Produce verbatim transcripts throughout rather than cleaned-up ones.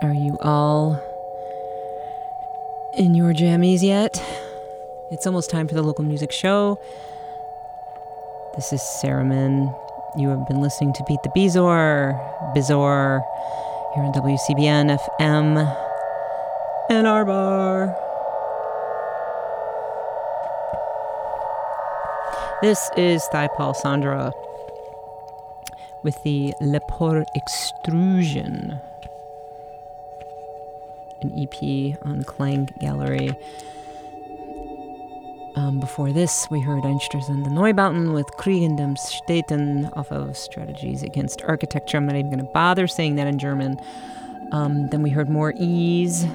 Are you all in your jammies yet? It's almost time for the local music show. This is Saramin. You have been listening to Beat the Bizor, Bizor, here on W C B N F M, Ann Arbor. This is Thighpaul Sandra with the Le Port Extrusion, an E P on Klang Gallery. Um, before this, we heard Einstürzende Neubauten with Krieg in den Städten off of Strategies Against Architecture. I'm not even going to bother saying that in German. Um, then we heard more Ease,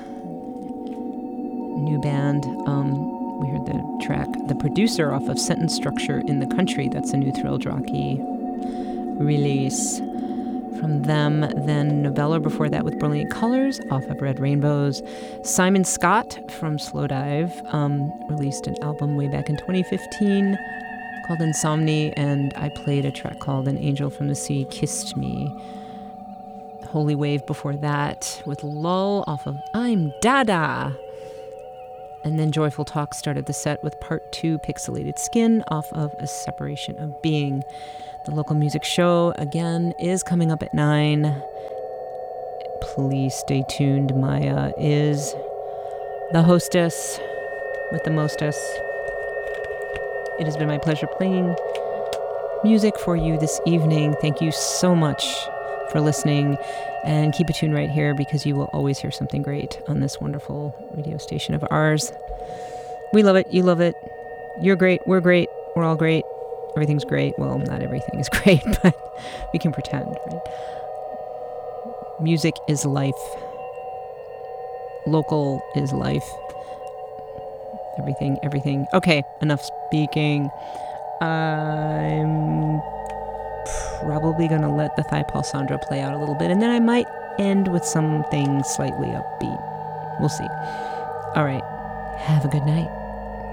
new band. Um, we heard the track The Producer off of Sentence Structure in the Country. That's a new Thrilled Rocky release from them. Then Novella before that with Brilliant Colors off of Red Rainbows. Simon Scott from Slowdive um, released an album way back in twenty fifteen called Insomni, and I played a track called An Angel from the Sea Kissed Me. Holy Wave before that with Lull off of I'm Dada. And then Joyful Talk started the set with part two, Pixelated Skin, off of A Separation of Being. The local music show, again, is coming up at nine. Please stay tuned. Maya is the hostess with the mostess. It has been my pleasure playing music for you this evening. Thank you so much for listening. And keep it tuned right here because you will always hear something great on this wonderful radio station of ours. We love it. You love it. You're great. We're great. We're all great. Everything's great. Well, not everything is great, but we can pretend, right? Music is life. Local is life. Everything, everything. Okay, enough speaking. I'm probably going to let the Thighpaul Sandra play out a little bit, and then I might end with something slightly upbeat. We'll see. All right. Have a good night.